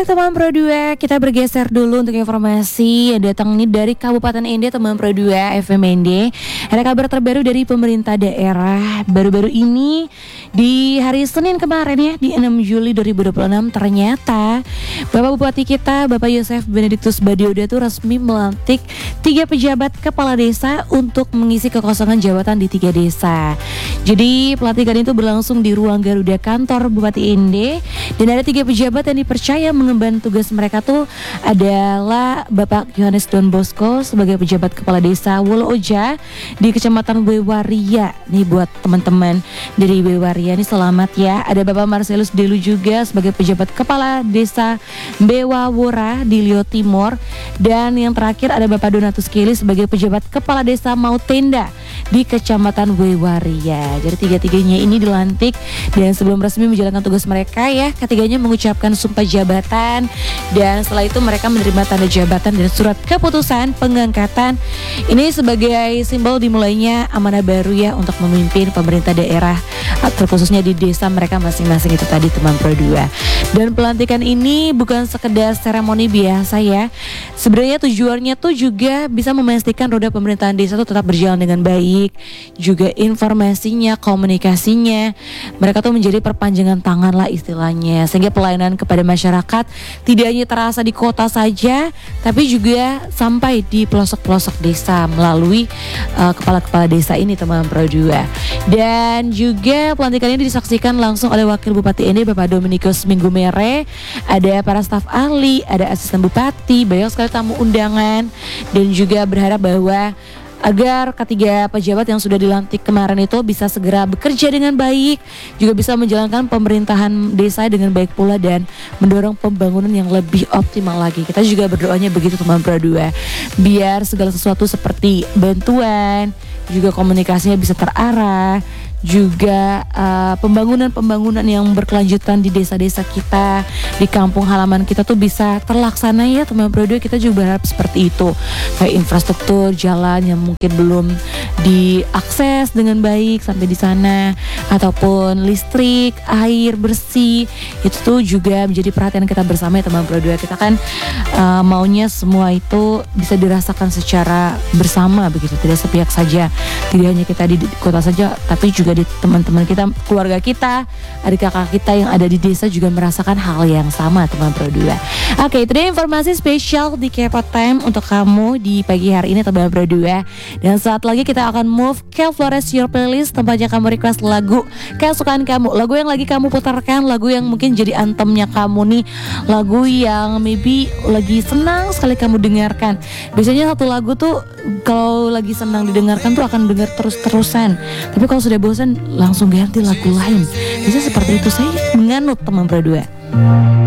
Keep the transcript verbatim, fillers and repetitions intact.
Baik teman Pro dua, kita bergeser dulu untuk informasi yang datang ini dari Kabupaten N D, teman Pro dua F M N D. Ada kabar terbaru dari pemerintah daerah. Baru-baru ini di hari Senin kemarin ya, di enam Juli dua ribu dua puluh enam, ternyata Bapak Bupati kita, Bapak Yosef Benediktus Badioda itu resmi melantik tiga pejabat kepala desa untuk mengisi kekosongan jabatan di tiga desa. Jadi pelantikan itu berlangsung di ruang Garuda kantor Bupati N D, dan ada tiga pejabat yang dipercaya mengemban tugas mereka tuh adalah Bapak Yohanes Don Bosco sebagai pejabat kepala desa Wolooja di Kecamatan Wewaria. Nih buat teman-teman dari Wewaria nih selamat ya. Ada Bapak Marcelus Delu juga sebagai pejabat kepala desa Bewawora di Lio Timur, dan yang terakhir ada Bapak Donatus Kili sebagai pejabat kepala desa Mautenda di Kecamatan Wewaria. Jadi tiga-tiganya ini dilantik, dan sebelum resmi menjalankan tugas mereka ya, ketiganya mengucapkan sumpah jabatan, dan setelah itu mereka menerima tanda jabatan dan surat keputusan pengangkatan. Ini sebagai simbol dimulainya amanah baru ya untuk memimpin pemerintah daerah, terkhususnya di desa mereka masing-masing itu tadi teman Pro dua. Dan pelantikan ini bukan sekedar seremoni biasa ya. Sebenarnya tujuannya tuh juga bisa memastikan roda pemerintahan desa tuh tetap berjalan dengan baik, juga informasinya, komunikasinya, mereka tuh menjadi perpanjangan tangan lah istilahnya, sehingga pelayanan kepada masyarakat tidak hanya terasa di kota saja, tapi juga sampai di pelosok-pelosok desa melalui uh, kepala-kepala desa ini teman Pro dua. Dan juga pelantikan ini disaksikan langsung oleh Wakil Bupati N D Bapak Dominikus Minggu Mere, ada para staf ahli, ada asisten bupati, banyak sekali tamu undangan, dan juga berharap bahwa agar ketiga pejabat yang sudah dilantik kemarin itu bisa segera bekerja dengan baik, juga bisa menjalankan pemerintahan desa dengan baik pula, dan mendorong pembangunan yang lebih optimal lagi. Kita juga berdoanya begitu teman Pro dua, biar segala sesuatu seperti bantuan, juga komunikasinya bisa terarah, juga uh, pembangunan-pembangunan yang berkelanjutan di desa-desa kita, di kampung halaman kita tuh bisa terlaksana ya teman Pro dua. Kita juga berharap seperti itu, kayak infrastruktur jalan yang mungkin belum diakses dengan baik sampai di sana, ataupun listrik, air bersih, itu tuh juga menjadi perhatian kita bersama ya teman Pro dua. Kita kan uh, maunya semua itu bisa dirasakan secara bersama begitu, tidak sepihak saja, tidak hanya kita di kota saja, tapi juga di teman-teman kita, keluarga kita, adik kakak kita yang ada di desa juga merasakan hal yang sama teman Pro dua. Oke, itu dia informasi spesial di K-pop Time untuk kamu di pagi hari ini teman Pro dua. Dan saat lagi kita akan move ke Flores Your Playlist, tempatnya kamu request lagu kesukaan kamu, lagu yang lagi kamu putarkan, lagu yang mungkin jadi antemnya kamu nih, lagu yang maybe lagi senang sekali kamu dengarkan. Biasanya satu lagu tuh kalau lagi senang didengarkan tuh akan dengar terus-terusan, tapi kalau sudah bosan langsung ganti lagu lain. Bisa seperti itu, saya menganut teman Pro dua.